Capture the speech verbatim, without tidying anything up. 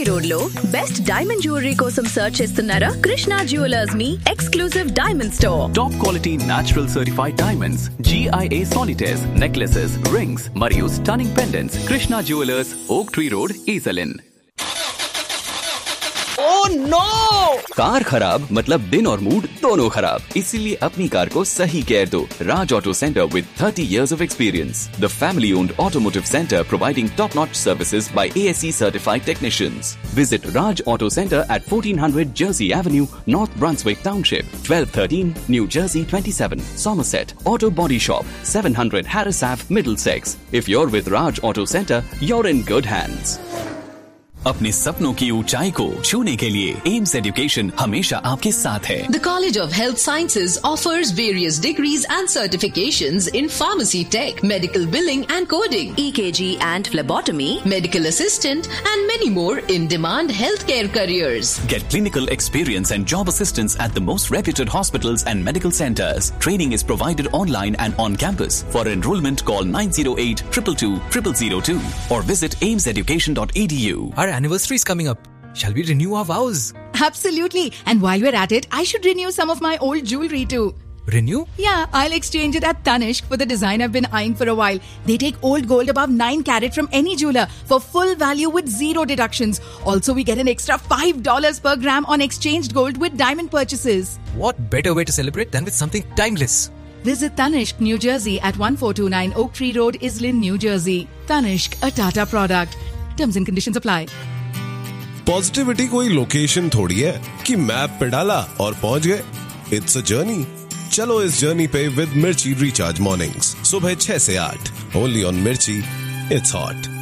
Road లో best diamond jewellery కోసం search చేస్తున్నారా? Krishna jewellers me exclusive diamond store. Top quality natural certified diamonds, G I A solitaires, necklaces, rings మరియు stunning pendants. Krishna Jewelers, Oak Tree Road, Esalin. Oh no! Car खराब मतलब दिन और mood दोनों खराब, इसीलिए अपनी कार को सही केयर दो. Raj Auto Center with thirty years of experience. The family-owned automotive center providing top-notch services by A S E certified technicians. Visit Raj Auto Center at fourteen hundred Jersey Avenue, North Brunswick Township, twelve thirteen New Jersey twenty-seven, Somerset. Auto Body Shop, seven hundred Harris Ave, Middlesex. If you're with Raj Auto Center, you're in good hands. अपने सपनों की ऊंचाई को छूने के लिए AIIMS education हमेशा आपके साथ है. The College of Health Sciences offers various degrees and certifications in pharmacy tech, medical billing and coding, E K G and phlebotomy, medical assistant and many more in-demand healthcare careers. Get clinical experience and job assistance at the most reputed hospitals and medical centers. Training is provided online and on campus. For enrollment, call nine zero eight, two two two, zero zero zero two or visit ames education dot e d u. Our anniversary is coming up. Shall we renew our vows? Absolutely. And while we're at it, I should renew some of my old jewelry too. Renew? Yeah, I'll exchange it at Tanishq for the design I've been eyeing for a while. They take old gold above nine carat from any jeweler for full value with zero deductions. Also, we get an extra five dollars per gram on exchanged gold with diamond purchases. What better way to celebrate than with something timeless? Visit Tanishq, New Jersey at fourteen twenty-nine Oak Tree Road, Islin, New Jersey. Tanishq, a Tata product. Terms and conditions apply. Positivity कोई location थोड़ी है कि map पे डाला और पहुंच गए. It's a journey. चलो इस जर्नी पे विद मिर्ची रिचार्ज मॉर्निंग्स सुबह छह से आठ. ओनली ऑन मिर्ची. It's hot.